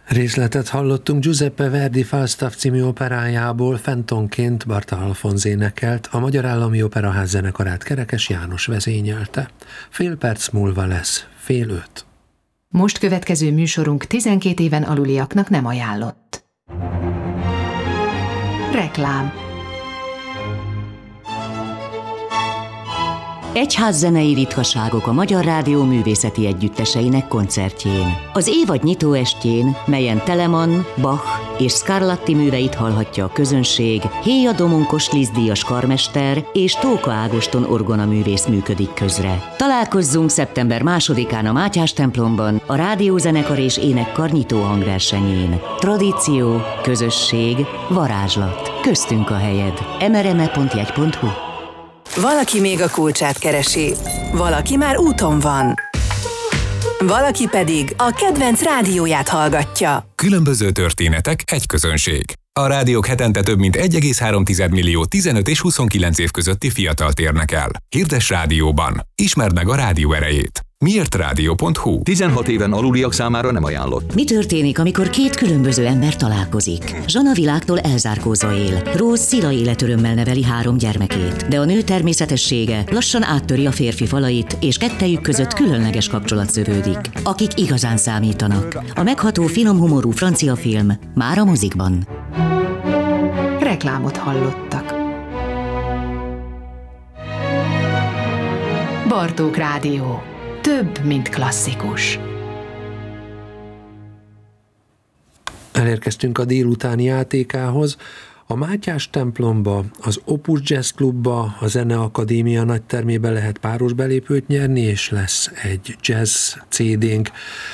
Részletet hallottunk Giuseppe Verdi Falstaff című operájából, Fentonként Barta Alfonz énekelt, a Magyar Állami Operaház zenekarát Kerekes János vezényelte. Fél perc múlva lesz 4:30. Most következő műsorunk 12 éven aluliaknak nem ajánlott. Reklám. Egyházzenei ritkaságok a Magyar Rádió művészeti együtteseinek koncertjén. Az évad nyitóestjén, melyen Telemann, Bach és Scarlatti műveit hallhatja a közönség, Héja Domonkos Liszt-díjas karmester és Tóka Ágoston orgonaművész működik közre. Találkozzunk szeptember 2-án a Mátyás templomban a rádiózenekar és énekkar nyitó hangversenyén. Tradíció, közösség, varázslat. Köztünk a helyed. mrme.jegy.hu. Valaki még a kulcsát keresi, valaki már úton van, valaki pedig a kedvenc rádióját hallgatja. Különböző történetek, egy közönség. A rádiók hetente több mint 1,3 millió 15 és 29 év közötti fiatalt érnek el. Hirdess rádióban. Ismerd meg a rádió erejét. miértradio.hu. 16 éven aluliak számára nem ajánlott. Mi történik, amikor két különböző ember találkozik? Zsana világtól elzárkózva él. Rose szila életörömmel neveli 3 gyermekét, de a nő természetessége lassan áttöri a férfi falait, és kettejük között különleges kapcsolat szövődik. Akik igazán számítanak. A megható, finom humorú francia film már a mozikban. Reklámot hallottak. Bartók Rádió. Több, mint klasszikus. Elérkeztünk a délutáni játékához. A Mátyás templomba, az Opus Jazz Klubba, a Zeneakadémia nagytermében lehet páros belépőt nyerni, és lesz egy jazz CD-nk.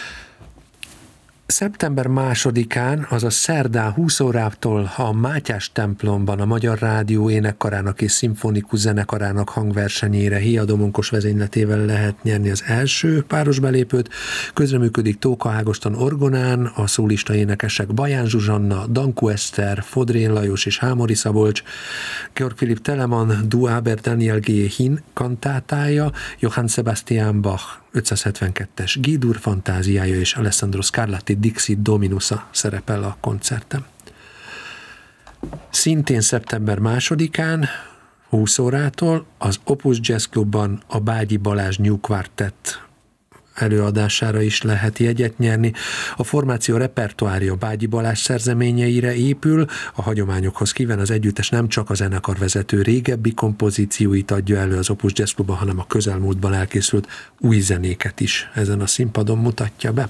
Szeptember 2-án, azaz szerdán 20 órától a Mátyás templomban a Magyar Rádió énekkarának és szimfonikus zenekarának hangversenyére Héja Domonkos vezényletével lehet nyerni az első páros belépőt. Közreműködik Tóka Ágoston orgonán, a szólista énekesek Baján Zsuzsanna, Dankó Eszter, Fodrén Lajos és Hámori Szabolcs, Georg Philipp Telemann, Du Aber Daniel G. Hin kantátája, Johann Sebastian Bach 572-es G-dur fantáziája és Alessandro Scarlatti Dixit Dominusa szerepel a koncerten. Szintén szeptember 2-án 20 órától az Opus Jazz Klubban a Bágyi Balázs New Quartet előadására is lehet jegyet nyerni. A formáció repertoárja Bágyi Balázs szerzeményeire épül, a hagyományokhoz kíven az együttes nem csak a zenekarvezető régebbi kompozícióit adja elő az Opus Jazz Klubban, hanem a közelmúltban elkészült új zenéket is ezen a színpadon mutatja be.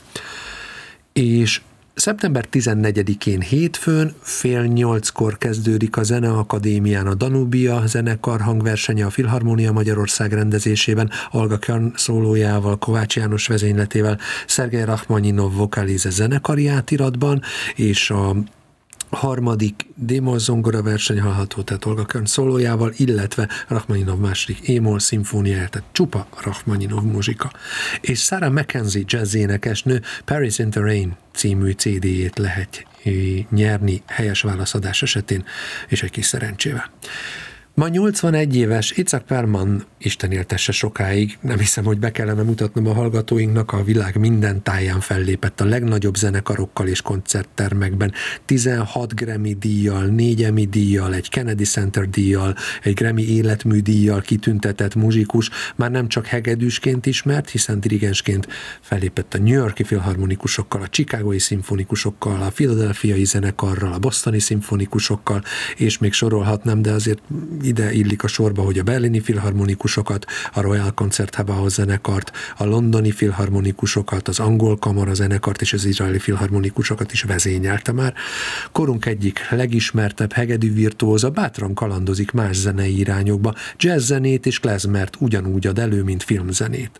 És szeptember 14-én hétfőn 7:30 kezdődik a Zeneakadémián a Danubia zenekar hangversenye a Filharmonia Magyarország rendezésében, Olga Kern szólójával, Kovács János vezényletével, Szergej Rachmaninov vokalize zenekari átiratban, és a harmadik D-moll zongora verseny hallható, tehát Olga Kern szólójával, illetve Rachmaninov második E-moll szimfóniája, tehát csupa Rachmaninov muzsika. És Sarah Mackenzie jazz énekesnő Paris in the Rain című CD-jét lehet nyerni helyes válaszadás esetén, és egy kis szerencsével. Ma 81 éves Itzhak Perlman, Isten éltesse sokáig, nem hiszem, hogy be kellene mutatnom a hallgatóinknak, a világ minden táján fellépett a legnagyobb zenekarokkal és koncerttermekben, 16 Grammy díjjal, 4 Emmy díjjal, egy Kennedy Center díjjal, egy Grammy életmű díjjal kitüntetett muzsikus, már nem csak hegedűsként ismert, hiszen dirigensként fellépett a New York-i filharmonikusokkal, a Chicagói szimfonikusokkal, a Philadelphiai zenekarral, a bostoni szimfonikusokkal, és még sorolhatnám, de azért ide illik a sorba, hogy a berlini filharmonikusokat, a Royal Concertgebouw zenekart, a londoni filharmonikusokat, az angol kamara zenekart és az izraeli filharmonikusokat is vezényelte már. Korunk egyik legismertebb hegedű virtuóza bátran kalandozik más zenei irányokba, jazz zenét és klezmert ugyanúgy ad elő, mint filmzenét.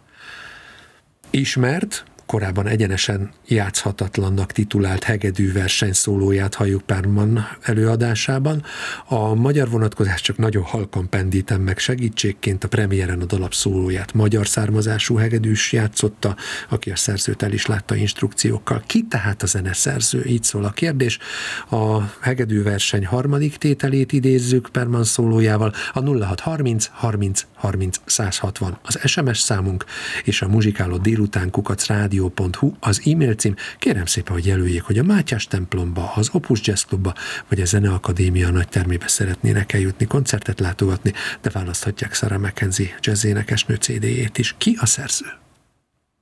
Ismert, korábban egyenesen játszhatatlannak titulált hegedű versenyszólóját halljuk Perlman előadásában. A magyar vonatkozás csak nagyon halkan pendítem meg, segítségként a premiéren a dalap szólóját magyar származású hegedűs játszotta, aki a szerzőt el is látta instrukciókkal. Ki tehát a zeneszerző? Így szól a kérdés. A hegedű verseny harmadik tételét idézzük Perlman szólójával, a 0630 30 30 160 az SMS számunk, és a muzsikáló délután @radio klubrádió.hu az e-mail cím. Kérem szépen, hogy jelöljék, hogy a Mátyás templomba, az Opus Jazz Klubba vagy a Zeneakadémia nagytermébe szeretnének eljutni, koncertet látogatni, de választhatják Sarah McKenzie jazz énekesnő CD-jét is. Ki a szerző?